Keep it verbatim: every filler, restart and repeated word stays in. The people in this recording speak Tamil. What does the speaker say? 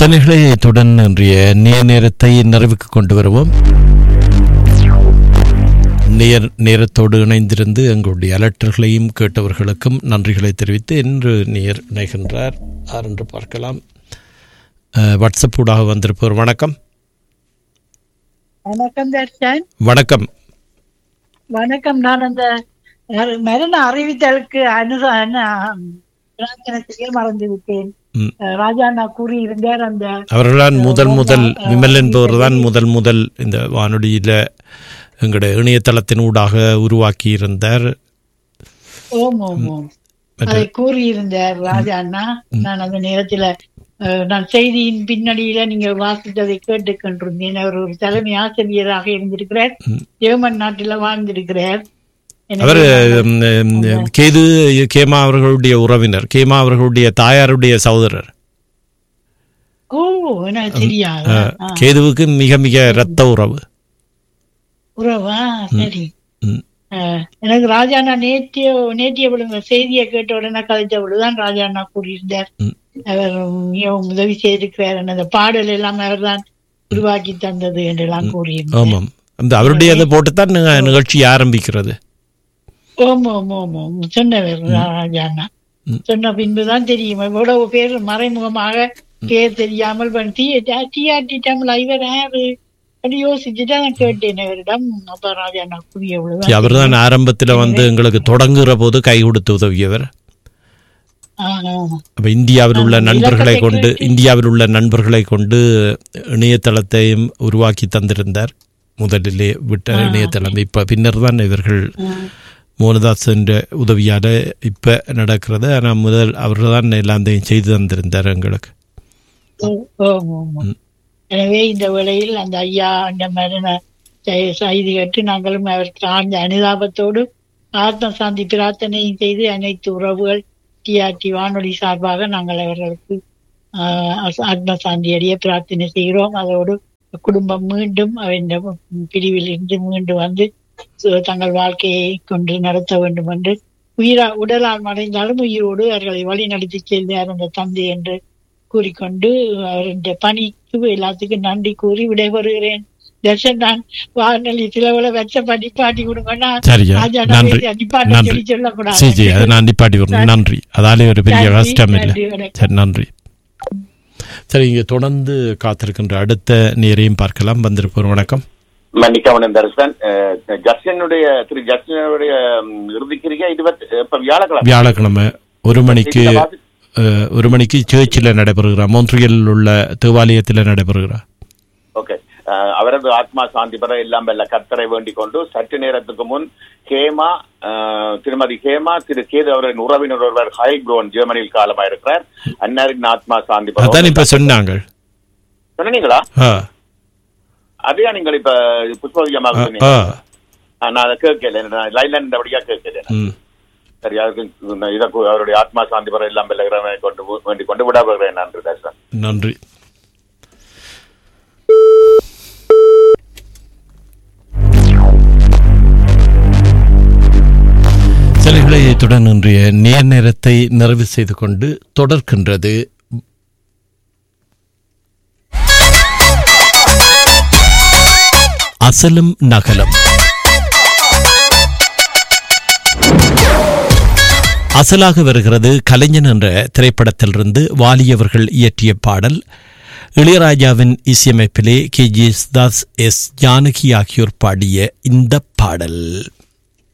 சனிகளை தொடர்ந்து இன்றைய நேர் நேரத்தை நிறைவுக்கு கொண்டு வருவோம். நேர் நேரத்தோடு இணைந்திருந்து எங்களுடைய அலர்ட்டர்களையும் கேட்டவர்களுக்கும் நன்றிகளை தெரிவித்து இன்று நேர் இணைகின்றார் யார் என்று பார்க்கலாம். வாட்ஸ்அப் ஊடாக வந்திருப்பவர். வணக்கம். வணக்கம் தர்ஷன். வணக்கம். வணக்கம். நான் அந்த மரண அறிவித்தலுக்கு அனுசாரத்திலே மறந்து விட்டேன். ராஜா நான் கூறியிருந்தார். அந்த அவர்கள்தான் முதல் முதல் விமல் என்பவர் தான் முதல் முதல் இந்த வானொலியில எங்களுடைய இணையதளத்தின் ஊடாக உருவாக்கி இருந்தார். ஓம் ஓம் ஓம் அதை கூறியிருந்தார் ராஜா அண்ணா. நான் அந்த நேரத்துல நான் செய்தியின் பின்னணியில நீங்க வாசித்ததை கேட்டுக் கொண்டிருந்தேன். அவர் ஒரு தலைமை ஆசிரியராக இருந்திருக்கிறார். ஜெர்மன் நாட்டில வாழ்ந்திருக்கிறார். அவர் கேது கேமா அவர்களுடைய உறவினர், கேமா அவர்களுடைய தாயாருடைய சகோதரர். ஓ எனக்கு தெரியாது. கேதுவுக்கு மிக மிக இரத்த உறவு. உறவா? சரி. எனக்கு ராஜாண்ணா நேற்றிய நேற்றிய விழுந்த செய்தியை கேட்ட உடனே கலைத்த பொழுதுதான் ராஜாண்ணா கூறியிருந்தார். அவர் மிகவும் உதவி செய்திருக்கிறார். அந்த பாடல் எல்லாம் அவர் தான் உருவாக்கி தந்தது என்றெல்லாம் கூறியிருந்தார். ஆமாம், அந்த அவருடைய அதை போட்டுத்தான் நிகழ்ச்சி ஆரம்பிக்கிறது. ஓம் ஓம் ஓம் ஓம் சொன்னவர் ராஜாண்ணா. சொன்ன பின்புதான் தெரியும் எவ்வளவு பேர் மறைமுகமாக பேர் தெரியாமல் டிஆர்டி தமிழ் இவர் யாரு யோசிச்சுட்டு நான் கேட்டேன் அவரிடம். அப்ப ராஜாண்ணா கூறிய அவர் தான் ஆரம்பத்துல வந்து எங்களுக்கு தொடங்குற போது கை கொடுத்து உதவியவர். அப்ப இந்தியாவில் உள்ள நண்பர்களை கொண்டு இந்தியாவில் உள்ள நண்பர்களை கொண்டு இணையதளத்தையும் உருவாக்கி தந்திருந்தார். முதலிலே விட்ட இணையதளம் இப்ப பின்னர் தான் இவர்கள் மோகனதாஸ் என்ற உதவியால இப்ப நடக்கிறது. ஆனா முதல் அவர்கள் தான் எல்லாத்தையும் செய்து தந்திருந்தார் எங்களுக்கு. எனவே இந்த வேளையில் அந்த ஐயா அந்த மரண செய்தி கேட்டு நாங்களும் அவருக்கு ஆழ்ந்த அனுதாபத்தோடு ஆத்ம சாந்தி பிரார்த்தனையும் செய்து அனைத்து உறவுகள் டிஆர்டி வானொலி சார்பாக நாங்கள் அவர்களுக்கு ஆத்ம சாந்தி அடைய பிரார்த்தனை செய்கிறோம். அதோடு குடும்பம் மீண்டும் இந்த பிரிவில் இருந்து மீண்டும் வந்து தங்கள் வாழ்க்கையை கொண்டு நடத்த வேண்டும் என்று உயிரா உடலால் மறைந்தாலும் உயிரோடு அவர்களை வழி நடத்தி செல்வார் அந்த தந்தை என்று கூறிக்கொண்டு அவருடைய பணிக்கு எல்லாத்துக்கும் நன்றி கூறி விடைபெறுகிறேன். தர்ஷன், நான் வானொலி சிலவுல வச்ச படிப்பாட்டி கொடுங்கன்னா சொல்லக்கூடாது. நன்றி. அதாலே ஒரு பெரிய கஷ்டம் இல்லை. சரி, நன்றி. சரி, இங்க தொடர்ந்து காத்திருக்கின்ற அடுத்த நேரையும் பார்க்கலாம். வந்திருப்போம். வணக்கம். மன்னிக்கவனன் தர்சன். ஜஸ்டினுடைய திரு ஜஸ்டினுடைய இறுதிக்கிரிகை இருபத்தி வியாழக்கிழமை வியாழக்கிழமை ஒரு மணிக்கு ஒரு மணிக்கு சர்ச்சில் நடைபெறுகிறார். மோன்ட்ரியலில் உள்ள தேவாலயத்தில் நடைபெறுகிறார். ஓகே. அவரது ஆத்மா சாந்தி பெற எல்லாம் வெல்ல கர்த்தரை வேண்டிக் கொண்டு சற்று நேரத்துக்கு முன் ஹேமா திருமதி ஹேமா திரு கேது அவரின் உறவினர் ஒருவர் ஹைக்ரோன் ஜெர்மனியில் காலமாயிருக்கிறார். அன்னாரின் ஆத்மா சாந்தி பெற இப்ப சொன்னாங்க. சொன்னீங்களா? அதையா நீங்கள் இப்ப புஷ்பவியமாக சொன்னீங்க. நான் அதை கேட்கல, லைன்ல இருந்தபடியா கேட்கல. சரி, அதுக்கு இதை அவருடைய ஆத்மா சாந்தி பெற எல்லாம் வெல்லுகிறவனை கொண்டு வேண்டிக் கொண்டு விடப்படுகிறேன். நன்றி தர்ஷன். நன்றி. சிலைகளை தொடர்ந்து இன்றைய நேர் நேரத்தை நிறைவு செய்து கொண்டு தொடர்கின்றது அசலும் நகலம். அசலாக வருகிறது கலைஞன் என்ற திரைப்படத்திலிருந்து வாலியவர்கள் இயற்றிய பாடல். இளையராஜாவின் இசையமைப்பிலே K J Das, S Janaki ஆகியோர் பாடிய இந்த பாடல்.